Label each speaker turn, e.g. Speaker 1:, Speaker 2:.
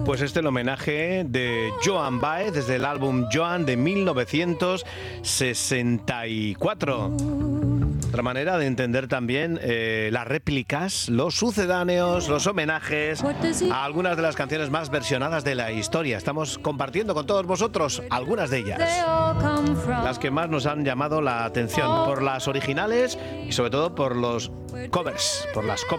Speaker 1: Pues este es el homenaje de Joan Baez desde el álbum Joan de 1964. Otra manera de entender también las réplicas, los sucedáneos, los homenajes a algunas de las canciones más versionadas de la historia. Estamos compartiendo con todos vosotros algunas de ellas, las que más nos han llamado la atención, por las originales y sobre todo por los covers, por las copias.